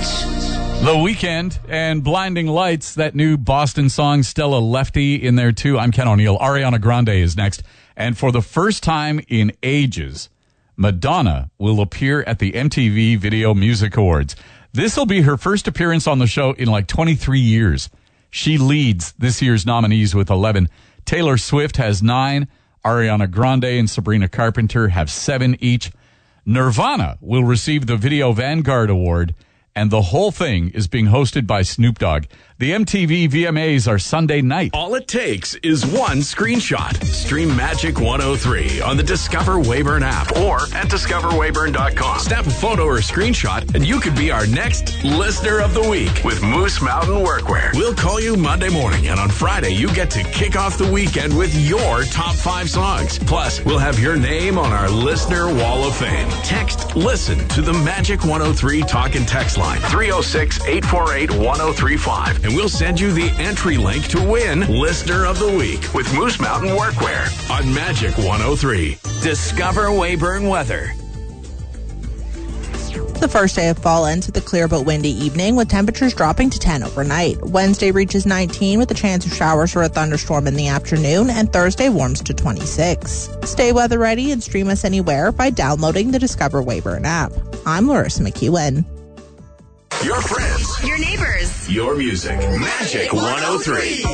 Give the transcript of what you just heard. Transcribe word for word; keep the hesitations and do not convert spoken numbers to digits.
The Weeknd and Blinding Lights, that new Boston song, Stella Lefty in there too. I'm Ken O'Neill. Ariana Grande is next. And for the first time in ages, Madonna will appear at the M T V Video Music Awards. This will be her first appearance on the show in like twenty-three years. She leads this year's nominees with eleven. Taylor Swift has nine. Ariana Grande and Sabrina Carpenter have seven each. Nirvana will receive the Video Vanguard Award, and the whole thing is being hosted by Snoop Dogg. The M T V V M As are Sunday night. All it takes is one screenshot. Stream Magic one oh three on the Discover Weyburn app or at discover weyburn dot com. Snap a photo or a screenshot and you could be our next Listener of the Week with Moose Mountain Workwear. We'll call you Monday morning, and on Friday you get to kick off the weekend with your top five songs. Plus, we'll have your name on our Listener Wall of Fame. Text LISTEN to the Magic one oh three talk and text line three oh six, eight four eight, one oh three five. And we'll send you the entry link to win Listener of the Week with Moose Mountain Workwear on Magic one oh three. Discover Weyburn weather. The first day of fall ends with a clear but windy evening, with temperatures dropping to ten overnight. Wednesday reaches nineteen with a chance of showers or a thunderstorm in the afternoon, and Thursday warms to twenty-six. Stay weather ready and stream us anywhere by downloading the Discover Weyburn app. I'm Larissa McEwen. Your friends. Your neighbors. Your music. Magic one oh three.